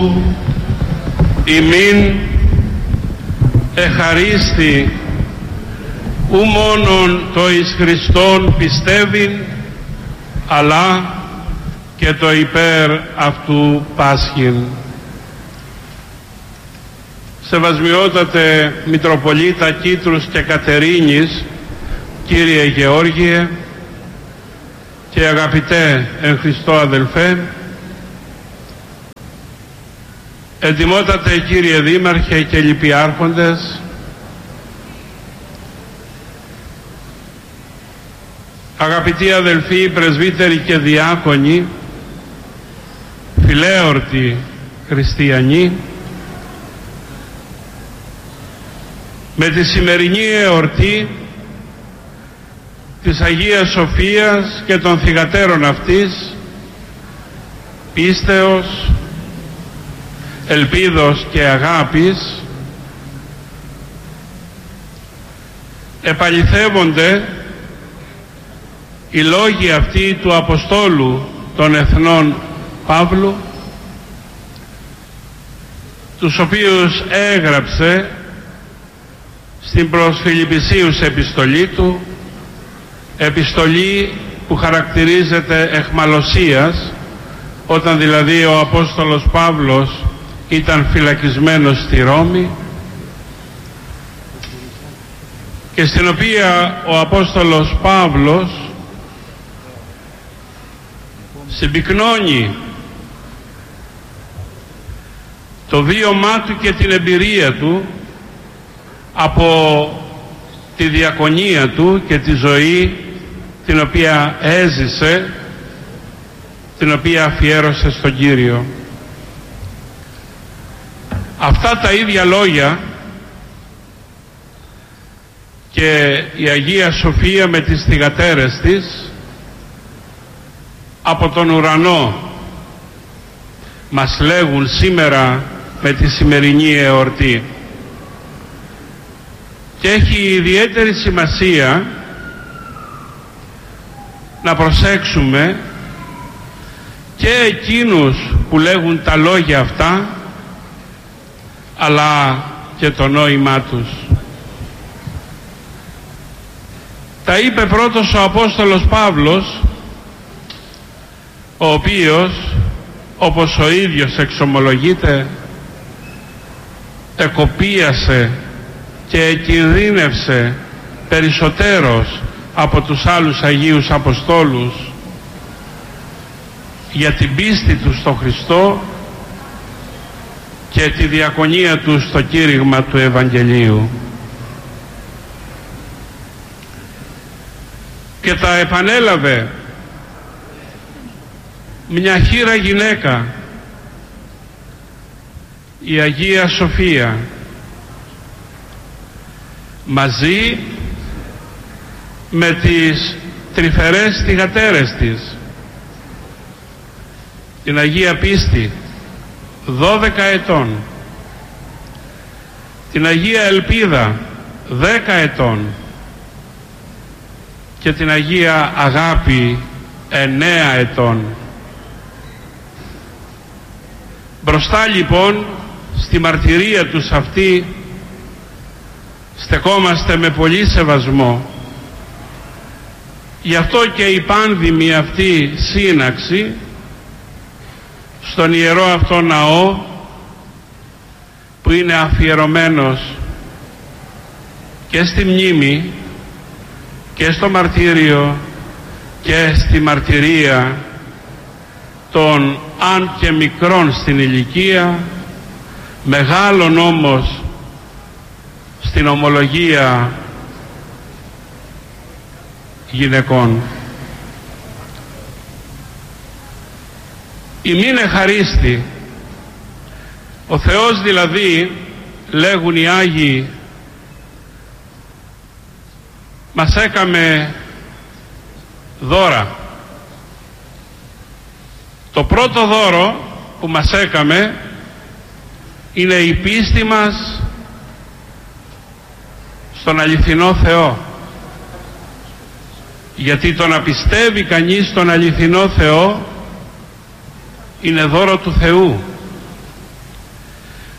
ημίν εχαρίστη ου μόνον το εις Χριστόν πιστεύειν, αλλά και το υπέρ αυτού πάσχειν. Σεβασμιότατε Μητροπολίτα Κίτρους και Κατερίνης, Κύριε Γεώργιε, και αγαπητέ εν Χριστώ αδελφέ, εντιμότατε Κύριε Δήμαρχε και λοιποί άρχοντες, αγαπητοί αδελφοί, πρεσβύτεροι και διάκονοι, φιλέορτοι χριστιανοί, με τη σημερινή εορτή της Αγίας Σοφίας και των θυγατέρων αυτής, πίστεως, ελπίδος και αγάπης, επαληθεύονται οι λόγοι αυτοί του Αποστόλου των Εθνών Παύλου, τους οποίους έγραψε στην προς Φιλιππισίους επιστολή του, επιστολή που χαρακτηρίζεται εχμαλωσίας, όταν δηλαδή ο Απόστολος Παύλος ήταν φυλακισμένος στη Ρώμη, και στην οποία ο Απόστολος Παύλος συμπυκνώνει το βίωμά του και την εμπειρία του από τη διακονία του και τη ζωή την οποία έζησε, την οποία αφιέρωσε στον Κύριο. Αυτά τα ίδια λόγια και η Αγία Σοφία με τις θυγατέρες της από τον ουρανό μας λέγουν σήμερα με τη σημερινή εορτή. Και έχει ιδιαίτερη σημασία να προσέξουμε και εκείνους που λέγουν τα λόγια αυτά, αλλά και το νόημά τους. Τα είπε πρώτος ο Απόστολος Παύλος, ο οποίος, όπως ο ίδιος εξομολογείται, εκοπίασε και κινδύνευσε περισσότερος από τους άλλους Αγίους Αποστόλους για την πίστη του στο Χριστό και τη διακονία του στο κήρυγμα του Ευαγγελίου. Και τα επανέλαβε μια χήρα γυναίκα, η Αγία Σοφία, μαζί με τις τρυφερές θυγατέρες της, την Αγία Πίστη 12 ετών, την Αγία Ελπίδα 10 ετών και την Αγία Αγάπη 9 ετών. Μπροστά λοιπόν στη μαρτυρία τους αυτή στεκόμαστε με πολύ σεβασμό. Γι' αυτό και η πάνδημη αυτή σύναξη στον ιερό αυτό ναό, που είναι αφιερωμένος και στη μνήμη και στο μαρτύριο και στη μαρτυρία των αν και μικρών στην ηλικία, μεγάλων όμως στην ομολογία γυναικών. Ημίν εχαρίστη, ο Θεός δηλαδή, λέγουν οι Άγιοι, μας έκαμε δώρα. Το πρώτο δώρο που μας έκαμε είναι η πίστη μας στον αληθινό Θεό. Γιατί το να πιστεύει κανείς στον αληθινό Θεό είναι δώρο του Θεού.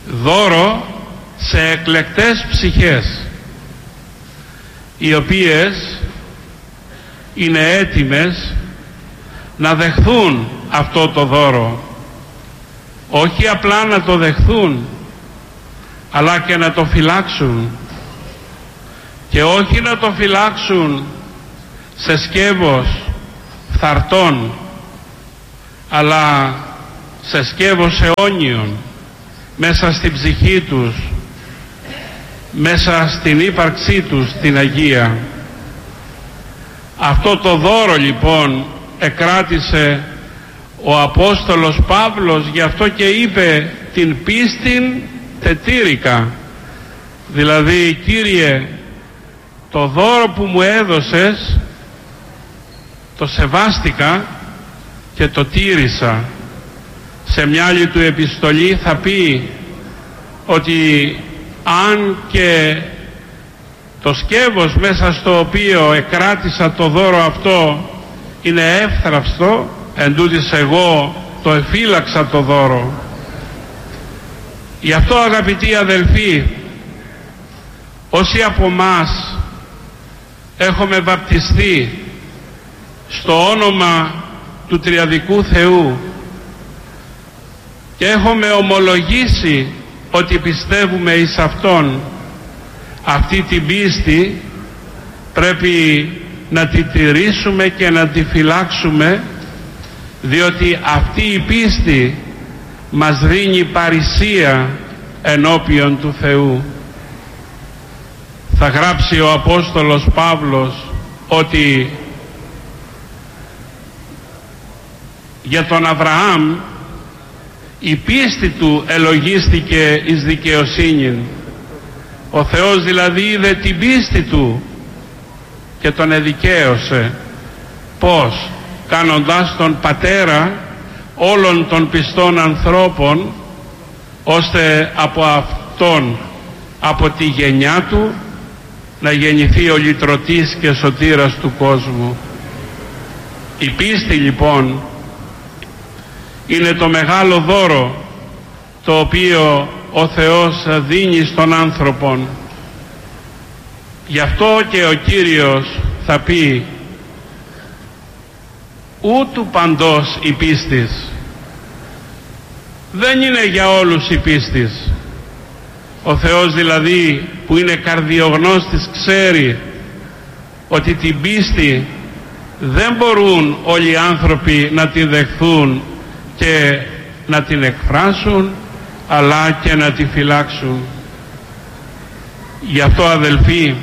δώρο σε εκλεκτές ψυχές, οι οποίες είναι έτοιμες να δεχθούν αυτό το δώρο, όχι απλά να το δεχθούν, αλλά και να το φυλάξουν, και όχι να το φυλάξουν σε σκεύος φθαρτών, αλλά σε σκεύος αιώνιων, μέσα στην ψυχή τους, μέσα στην ύπαρξή τους την Αγία. Αυτό το δώρο λοιπόν εκράτησε ο Απόστολος Παύλος, γι' αυτό και είπε την πίστην τετήρικα, δηλαδή Κύριε, το δώρο που μου έδωσες το σεβάστηκα και το τήρησα. Σε μια άλλη του επιστολή θα πει ότι αν και το σκεύος μέσα στο οποίο εκράτησα το δώρο αυτό είναι εύθραυστο, εντούτοις εγώ το εφύλαξα το δώρο. Γι' αυτό, αγαπητοί αδελφοί, όσοι από μας έχουμε βαπτιστεί στο όνομα του Τριαδικού Θεού και έχουμε ομολογήσει ότι πιστεύουμε εις Αυτόν, αυτή την πίστη πρέπει να τη τηρήσουμε και να τη φυλάξουμε, διότι αυτή η πίστη μας δίνει παρησία ενώπιον του Θεού. Θα γράψει ο Απόστολος Παύλος ότι για τον Αβραάμ η πίστη του ελογίστηκε εις δικαιοσύνην. Ο Θεός δηλαδή είδε την πίστη του και τον εδικαίωσε. Πώς? Κάνοντας τον πατέρα όλων των πιστών ανθρώπων, ώστε από αυτόν, από τη γενιά του, να γεννηθεί ο λυτρωτής και σωτήρας του κόσμου. Η πίστη λοιπόν είναι το μεγάλο δώρο το οποίο ο Θεός δίνει στον άνθρωπον. Γι' αυτό και ο Κύριος θα πει ούτου παντός η πίστης. Δεν είναι για όλους η πίστης. Ο Θεός δηλαδή που είναι καρδιογνώστης ξέρει ότι την πίστη δεν μπορούν όλοι οι άνθρωποι να την δεχθούν και να την εκφράσουν, αλλά και να τη φυλάξουν. Γι' αυτό, αδελφοί,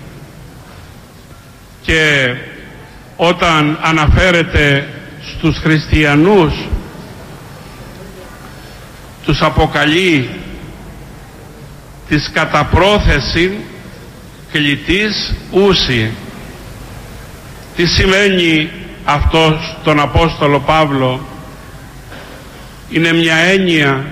και όταν αναφέρεται στους χριστιανούς, τους αποκαλεί της κατά πρόθεση κλητής ούση. Τι σημαίνει αυτό στον Απόστολο Παύλο? Είναι μια έννοια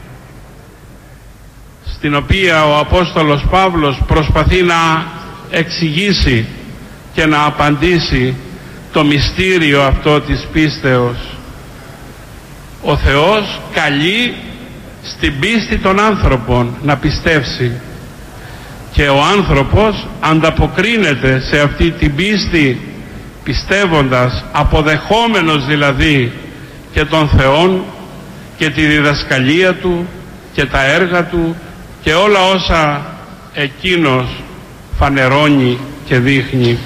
στην οποία ο Απόστολος Παύλος προσπαθεί να εξηγήσει και να απαντήσει το μυστήριο αυτό της πίστεως. Ο Θεός καλεί στην πίστη των άνθρωπων να πιστεύσει, και ο άνθρωπος ανταποκρίνεται σε αυτή την πίστη πιστεύοντας, αποδεχόμενος δηλαδή και τον Θεόν και τη διδασκαλία Του και τα έργα Του και όλα όσα Εκείνος φανερώνει και δείχνει.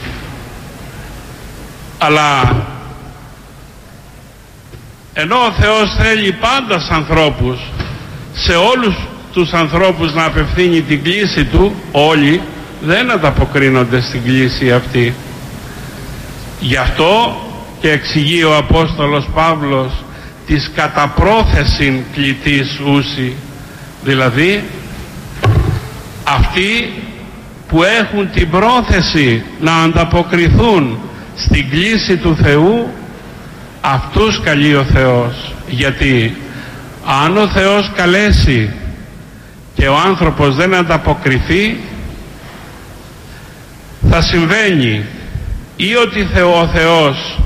Αλλά ενώ ο Θεός θέλει πάντα στους ανθρώπους, σε όλους τους ανθρώπους να απευθύνει την κλήση Του, όλοι δεν ανταποκρίνονται στην κλήση αυτή. Γι' αυτό και εξηγεί ο Απόστολος Παύλος της κατά πρόθεσιν κλητής ούση, δηλαδή αυτοί που έχουν την πρόθεση να ανταποκριθούν στην κλήση του Θεού, αυτούς καλεί ο Θεός. Γιατί αν ο Θεός καλέσει και ο άνθρωπος δεν ανταποκριθεί, θα συμβαίνει ή ότι ο Θεός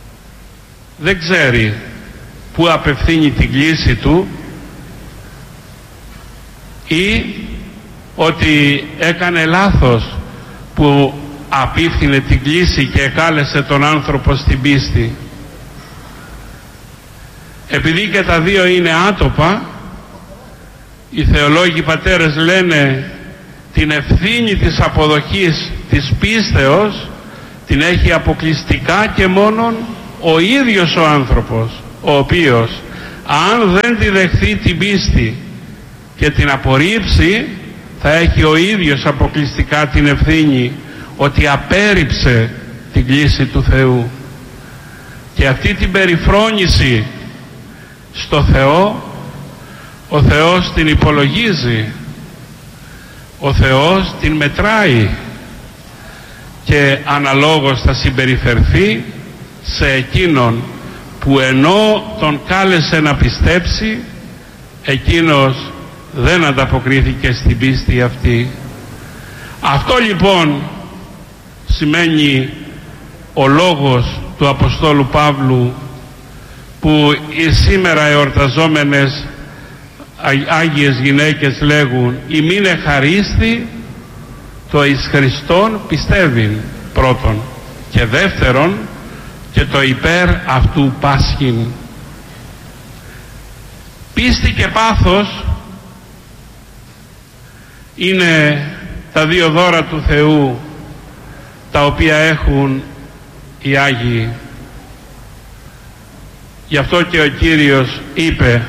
δεν ξέρει που απευθύνει την κλήση Του, ή ότι έκανε λάθος που απίφθινε την κλίση και εκάλεσε τον άνθρωπο στην πίστη. Επειδή και τα δύο είναι άτοπα, οι θεολόγοι πατέρες λένε την ευθύνη της αποδοχής της πίστεως την έχει αποκλειστικά και μόνον ο ίδιος ο άνθρωπος, ο οποίος αν δεν τη δεχθεί την πίστη και την απορρίψει, θα έχει ο ίδιος αποκλειστικά την ευθύνη ότι απέρριψε την κλίση του Θεού. Και αυτή την περιφρόνηση στο Θεό, ο Θεός την υπολογίζει, ο Θεός την μετράει και αναλόγως θα συμπεριφερθεί σε εκείνον που ενώ τον κάλεσε να πιστέψει, εκείνος δεν ανταποκρίθηκε στην πίστη αυτή. Αυτό λοιπόν σημαίνει ο λόγος του Αποστόλου Παύλου που οι σήμερα εορταζόμενες Άγιες γυναίκες λέγουν «ημίν εχαρίστη το εις Χριστόν πιστεύειν» πρώτον, και δεύτερον και το υπέρ αυτού πάσχην. Πίστη και πάθος είναι τα δύο δώρα του Θεού τα οποία έχουν οι Άγιοι. Γι' αυτό και ο Κύριος είπε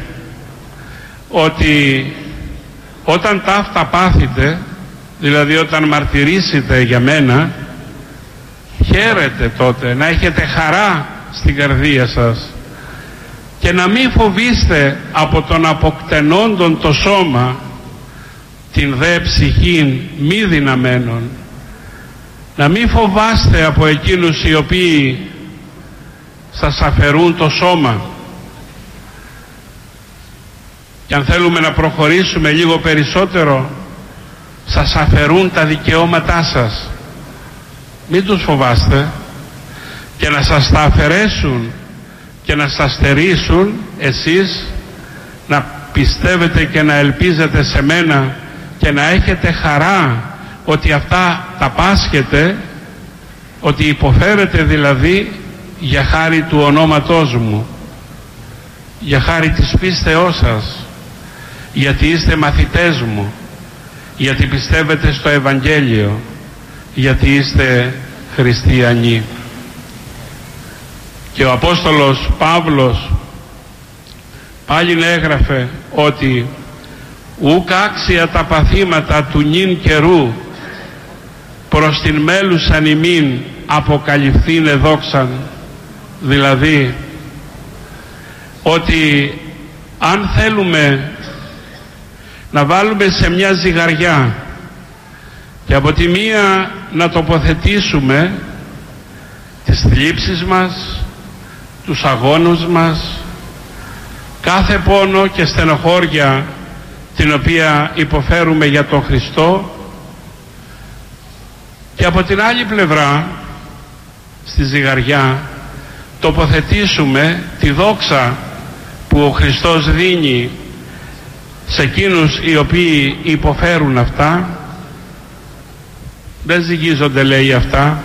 ότι όταν ταύτα πάθετε, δηλαδή όταν μαρτυρήσετε για μένα, χαίρετε τότε, να έχετε χαρά στην καρδία σας και να μην φοβήστε από τον αποκτενόντον το σώμα, την δε ψυχήν μη δυναμένων. Να μην φοβάστε από εκείνους οι οποίοι σας αφαιρούν το σώμα. Και αν θέλουμε να προχωρήσουμε λίγο περισσότερο, σας αφαιρούν τα δικαιώματά σας. Μην τους φοβάστε, και να σας τα αφαιρέσουν και να σας στερήσουν, εσείς να πιστεύετε και να ελπίζετε σε μένα και να έχετε χαρά ότι αυτά τα πάσχετε, ότι υποφέρετε δηλαδή για χάρη του ονόματός μου, για χάρη της πίστεώς σας, γιατί είστε μαθητές μου, γιατί πιστεύετε στο Ευαγγέλιο, γιατί είστε χριστιανοί. Και ο Απόστολος Παύλος πάλι έγραφε ότι ουκ άξια τα παθήματα του νυν καιρού προς την μέλουσαν ημίν αποκαλυφθήνε δόξαν. Δηλαδή ότι αν θέλουμε να βάλουμε σε μια ζυγαριά και από τη μία να τοποθετήσουμε τις θλίψεις μας, τους αγώνους μας, κάθε πόνο και στενοχώρια την οποία υποφέρουμε για τον Χριστό, και από την άλλη πλευρά στη ζυγαριά τοποθετήσουμε τη δόξα που ο Χριστός δίνει σε εκείνους οι οποίοι υποφέρουν αυτά, δεν ζυγίζονται, λέει, αυτά,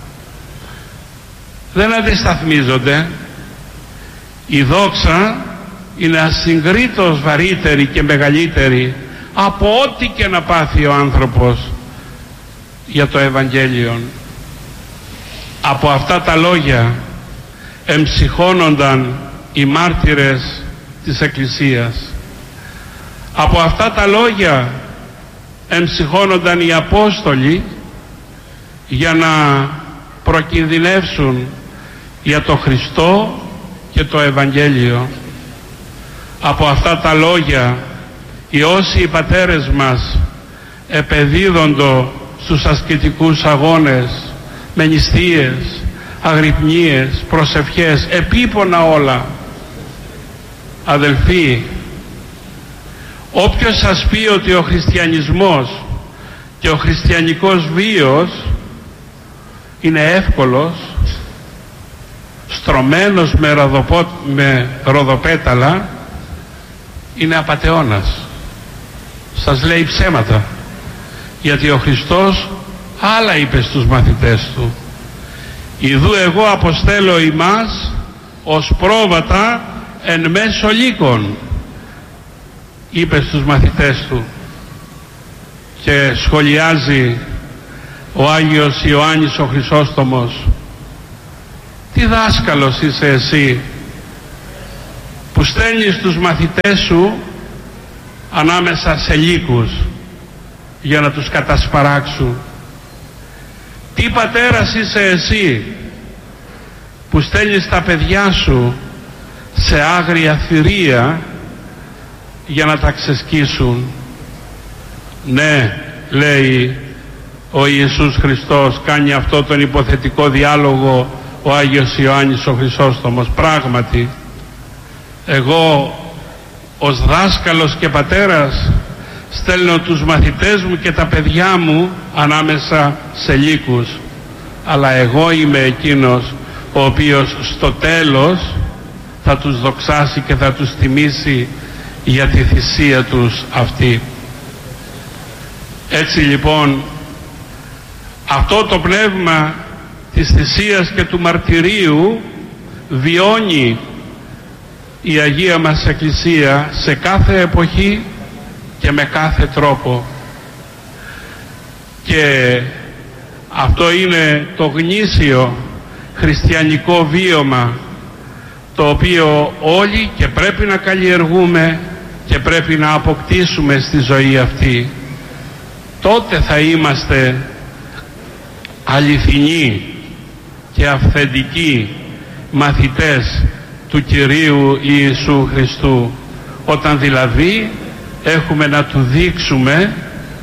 δεν αντισταθμίζονται. Η δόξα είναι ασυγκρίτως βαρύτερη και μεγαλύτερη από ό,τι και να πάθει ο άνθρωπος για το Ευαγγέλιο. Από αυτά τα λόγια εμψυχώνονταν οι μάρτυρες της Εκκλησίας. Από αυτά τα λόγια εμψυχώνονταν οι Απόστολοι για να προκινδυνεύσουν για το Χριστό και το Ευαγγέλιο. Από αυτά τα λόγια οι όσοι πατέρες μας επεδίδοντο στους ασκητικούς αγώνες με νηστείες, αγρυπνίες, προσευχές, επίπονα όλα. Αδελφοί, όποιος σας πει ότι ο χριστιανισμός και ο χριστιανικός βίος είναι εύκολος, στρωμένος με ροδοπέταλα, είναι απατεώνας. σας λέει ψέματα, γιατί ο Χριστός άλλα είπε στους μαθητές του. «Ιδού εγώ αποστέλω ημάς ως πρόβατα εν μέσω λύκων», είπε στους μαθητές του. Και σχολιάζει ο Άγιος Ιωάννης ο Χρυσόστομος: «Τι δάσκαλος είσαι εσύ που στέλνεις τους μαθητές σου ανάμεσα σε λύκους για να τους κατασπαράξουν? Τι πατέρας είσαι εσύ που στέλνεις τα παιδιά σου σε άγρια θηρία για να τα ξεσκίσουν?» Ναι, λέει ο Ιησούς Χριστός, κάνει αυτό τον υποθετικό διάλογο ο Άγιος Ιωάννης ο Χρυσόστομος. Πράγματι, εγώ ως δάσκαλος και πατέρας στέλνω τους μαθητές μου και τα παιδιά μου ανάμεσα σε λύκους, αλλά εγώ είμαι εκείνος ο οποίος στο τέλος θα τους δοξάσει και θα τους τιμήσει για τη θυσία τους αυτή. Έτσι λοιπόν, αυτό το πνεύμα της θυσίας και του μαρτυρίου βιώνει η Αγία μας Εκκλησία σε κάθε εποχή και με κάθε τρόπο, και αυτό είναι το γνήσιο χριστιανικό βίωμα το οποίο όλοι και πρέπει να καλλιεργούμε και πρέπει να αποκτήσουμε στη ζωή αυτή. Τότε θα είμαστε αληθινοί και αυθεντικοί μαθητές του Κυρίου Ιησού Χριστού, όταν δηλαδή έχουμε να του δείξουμε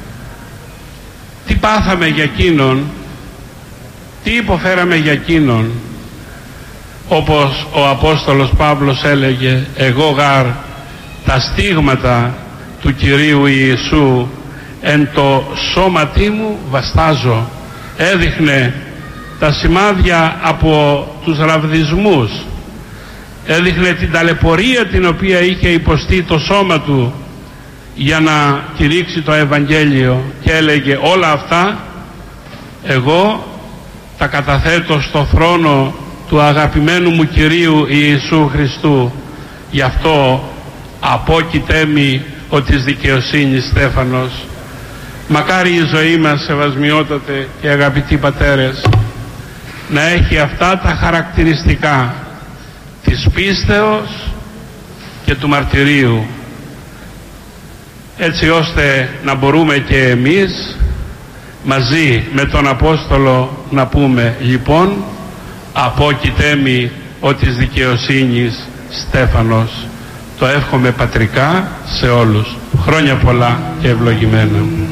τι πάθαμε για εκείνον, τι υποφέραμε για εκείνον. Όπως ο Απόστολος Παύλος έλεγε: «Εγώ γάρ τα στίγματα του Κυρίου Ιησού εν το σώματί μου βαστάζω». Έδειχνε τα σημάδια από τους ραβδισμούς, έδειχνε την ταλαιπωρία την οποία είχε υποστεί το σώμα του για να κηρύξει το Ευαγγέλιο, και έλεγε: όλα αυτά εγώ τα καταθέτω στο θρόνο του αγαπημένου μου Κυρίου Ιησού Χριστού. Γι' αυτό απόκειτέ μη ο της δικαιοσύνης στέφανος. Μακάρι η ζωή μας, σεβασμιότατε και αγαπητοί πατέρες, να έχει αυτά τα χαρακτηριστικά της πίστεως και του μαρτυρίου, έτσι ώστε να μπορούμε και εμείς μαζί με τον Απόστολο να πούμε: λοιπόν, απόκειτέ μη ο της δικαιοσύνης στέφανος. Το εύχομαι πατρικά σε όλους. Χρόνια πολλά και ευλογημένα.